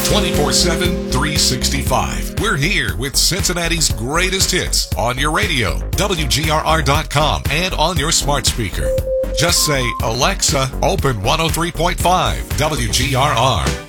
24/7, 365. We're here with Cincinnati's greatest hits on your radio, WGRR.com, and on your smart speaker. Just say, Alexa, open 103.5 WGRR.